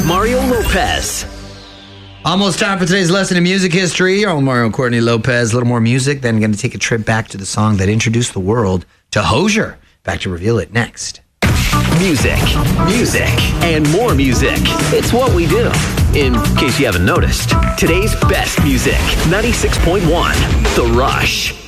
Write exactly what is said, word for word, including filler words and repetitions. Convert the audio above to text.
Mario Lopez. Almost time for today's lesson in music history. I'm Mario and Courtney Lopez. A little more music, then going to take a trip back to the song that introduced the world to Hozier. Back to reveal it next. Music, music, and more music. It's what we do. In case you haven't noticed, today's best music, ninety-six point one, The Rush.